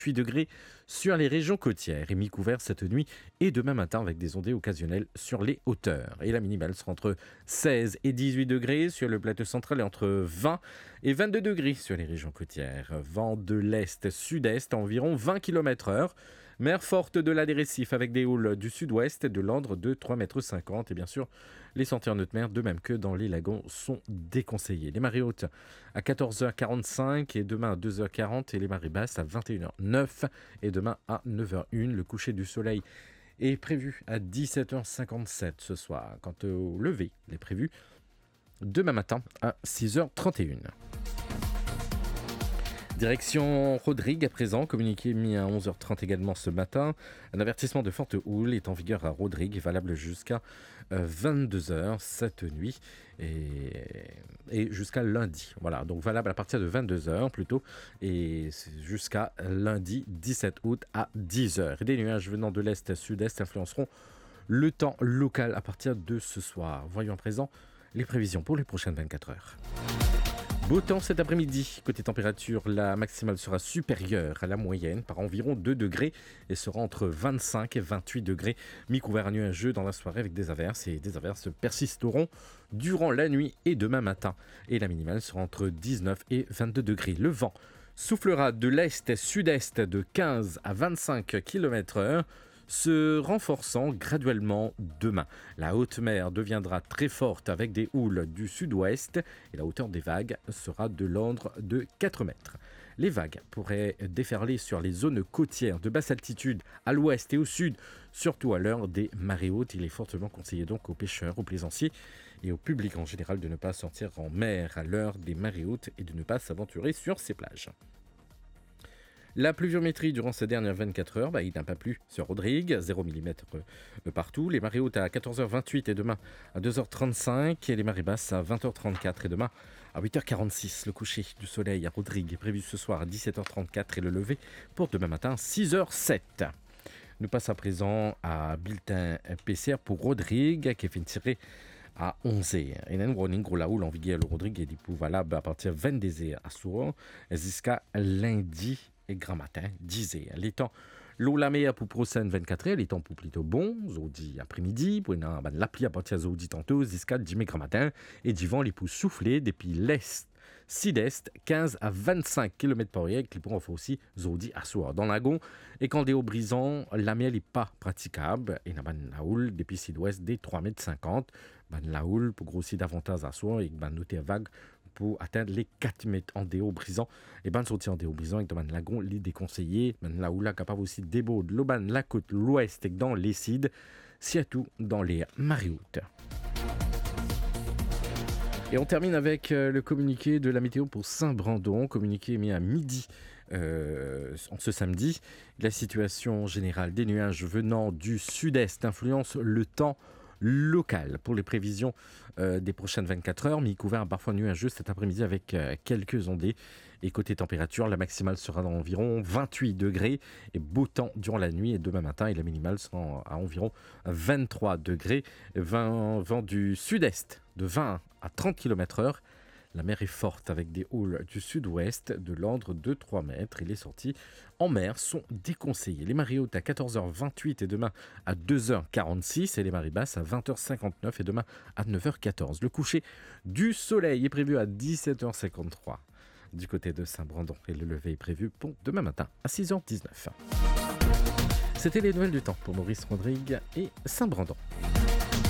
8 degrés sur les régions côtières et mi-couvert cette nuit et demain matin avec des ondées occasionnelles sur les hauteurs. Et la minimale sera entre 16 et 18 degrés sur le plateau central et entre 20 et 22 degrés sur les régions côtières. Vent de l'est-sud-est à environ 20 km/h. Mer forte de la des Récifs avec des houles du sud-ouest de Landres de 3,50 m. Et bien sûr, les sorties en haute mer, de même que dans les lagons, sont déconseillées. Les marées hautes à 14h45 et demain à 2h40 et les marées basses à 21h09 et demain à 9h01. Le coucher du soleil est prévu à 17h57 ce soir. Quant au lever, il est prévu demain matin à 6h31. Direction Rodrigue à présent, communiqué émis à 11h30 également ce matin. Un avertissement de forte houle est en vigueur à Rodrigue, valable jusqu'à 22h cette nuit et jusqu'à lundi. Voilà, donc valable à partir de 22h plutôt et jusqu'à lundi 17 août à 10h. Et des nuages venant de l'est-sud-est influenceront le temps local à partir de ce soir. Voyons à présent les prévisions pour les prochaines 24 heures. Beau temps cet après-midi. Côté température, la maximale sera supérieure à la moyenne par environ 2 degrés et sera entre 25 et 28 degrés. Mi-couvert à nuageux dans la soirée avec des averses et des averses persisteront durant la nuit et demain matin. Et la minimale sera entre 19 et 22 degrés. Le vent soufflera de l'est-sud-est de 15 à 25 km/h. Se renforçant graduellement demain. La haute mer deviendra très forte avec des houles du sud-ouest et la hauteur des vagues sera de l'ordre de 4 mètres. Les vagues pourraient déferler sur les zones côtières de basse altitude à l'ouest et au sud, surtout à l'heure des marées hautes. Il est fortement conseillé donc aux pêcheurs, aux plaisanciers et au public en général de ne pas sortir en mer à l'heure des marées hautes et de ne pas s'aventurer sur ces plages. La pluviométrie durant ces dernières 24 heures, il n'a pas plu sur Rodrigue, 0 mm partout. Les marées hautes à 14h28 et demain à 2h35 et les marées basses à 20h34 et demain à 8h46. Le coucher du soleil à Rodrigue est prévu ce soir à 17h34 et le lever pour demain matin à 6h07. Nous passons à présent à bulletin PCR pour Rodrigue qui est fait tirer à 11h. Et nous avons la houle en vigueur le Rodrigue est valable à partir de 22h à soir jusqu'à lundi et grand matin 10h. Les temps l'eau la meilleure pour prochaine 24h, les temps pour plutôt bon, jeudi après-midi, pour la pluie à partir de jeudi tantôt jusqu'à dimanche grand matin et du vent les pour souffler depuis l'est. Sud-est, 15 à 25 km/h, qui pourront faire aussi jeudi à soir. Dans l'agon, et quand des hauts brisants, la mer n'est pas praticable. Et la houle depuis sud-ouest des 3,50 m. La houle pour grossir davantage à soir et noter vague pour atteindre les 4 mètres en déo brisant et sortir en déo brisant avec le lagon les déconseillés la houle capable aussi débaud de l'auban la côte l'ouest et dans les cides surtout dans les marées hautes. Et on termine avec le communiqué de la météo pour Saint-Brandon, communiqué mis à midi ce samedi. La situation générale des nuages venant du sud-est influence le temps local. Pour les prévisions des prochaines 24 heures, mi-couvert parfois nuageux cet après-midi avec quelques ondées. Et côté température, la maximale sera d'environ 28 degrés et beau temps durant la nuit et demain matin. Et la minimale sera à environ 23 degrés. Vent du sud-est de 20 à 30 km/h. La mer est forte avec des houles du sud-ouest de l'ordre de 3 mètres et les sorties en mer sont déconseillées. Les marées hautes à 14h28 et demain à 2h46 et les marées basses à 20h59 et demain à 9h14. Le coucher du soleil est prévu à 17h53 du côté de Saint-Brandon et le lever est prévu pour demain matin à 6h19. C'était les nouvelles du temps pour Maurice Rodrigue et Saint-Brandon.